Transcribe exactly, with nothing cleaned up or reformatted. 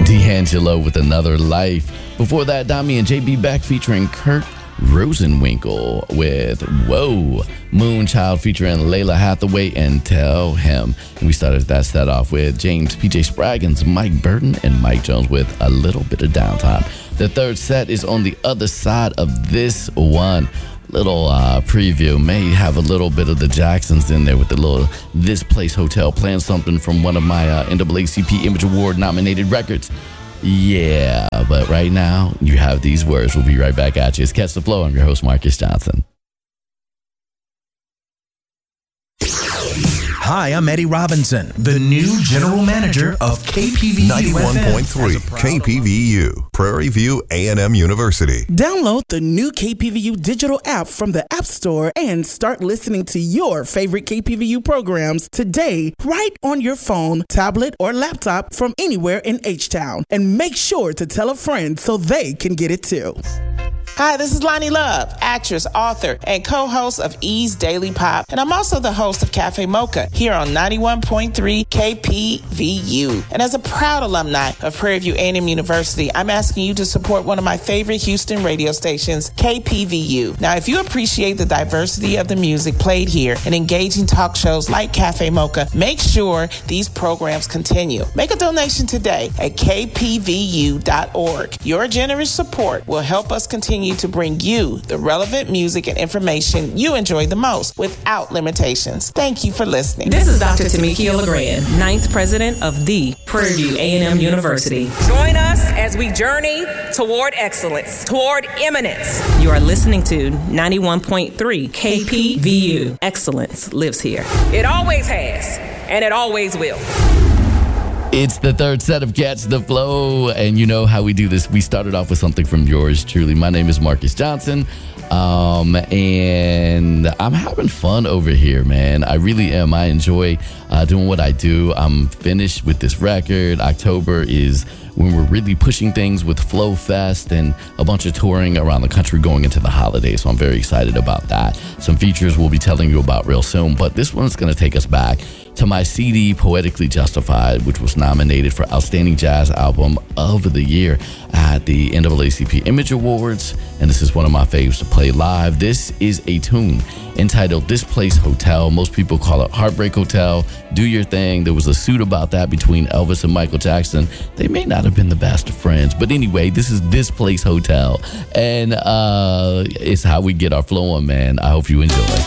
D'Angelo with Another Life. Before that, Dami and J B Beck featuring Kurt Rosenwinkel with Whoa. Moonchild featuring Layla Hathaway and Tell Him. And we started that set off with James P J Spraggins, Mike Burton, and Mike Jones with A Little Bit of Downtime. The third set is on the other side of this one. Little uh, preview. May have a little bit of the Jacksons in there with the little This Place Hotel, playing something from one of my uh, N double A C P Image Award nominated records. Yeah, but right now, you have these words. We'll be right back at you. It's Catch the Flow. I'm your host, Marcus Johnson. Hi, I'm Eddie Robinson, the new general manager of K P V U ninety-one point three K P V U, Prairie View A and M University. Download the new K P V U digital app from the App Store and start listening to your favorite K P V U programs today, right on your phone, tablet, or laptop from anywhere in H-Town. And make sure to tell a friend so they can get it too. Hi, this is Lonnie Love, actress, author, and co-host of E's Daily Pop. And I'm also the host of Cafe Mocha here on ninety-one point three K P V U. And as a proud alumni of Prairie View A and M University, I'm asking you to support one of my favorite Houston radio stations, K P V U. Now, if you appreciate the diversity of the music played here and engaging talk shows like Cafe Mocha, make sure these programs continue. Make a donation today at k p v u dot org. Your generous support will help us continue to bring you the relevant music and information you enjoy the most without limitations. Thank you for listening. This is Doctor Tamikia LeGrand, ninth president of the Prairie View A and M University. Join us as we journey toward excellence, toward eminence. You are listening to ninety-one point three K P V U. Excellence lives here. It always has, and it always will. It's the third set of Catch the Flow, and you know how we do this. We started off with something from yours truly. My name is Marcus Johnson, um, and I'm having fun over here, man. I really am. I enjoy uh, doing what I do. I'm finished with this record. October is when we're really pushing things with Flow Fest and a bunch of touring around the country going into the holidays. So I'm very excited about that. Some features we'll be telling you about real soon, but this one's going to take us back to my C D, Poetically Justified, which was nominated for Outstanding Jazz Album of the Year at the N double A C P Image Awards. And this is one of my faves to play live. This is a tune entitled This Place Hotel. Most people call it Heartbreak Hotel. Do your thing. There was a suit about that between Elvis and Michael Jackson. They may not have been the best of friends, but anyway, this is This Place Hotel. And uh, it's how we get our flow on, man. I hope you enjoy.